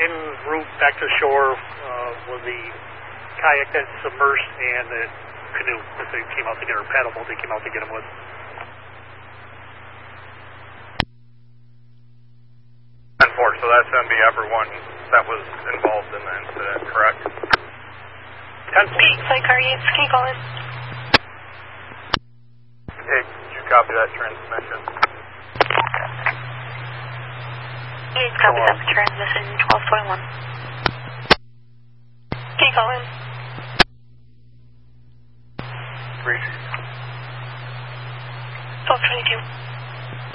en route back to shore was the kayak that submerged and the canoe that they came out to get, or paddleboat they came out to get him with. So that's going to be everyone that was involved in the incident, correct? 10-4. Flight car Yates, can you call in? Hey, did you copy that transmission? Yates, copy that transmission, 1221. Can you call in? Reach. 1222.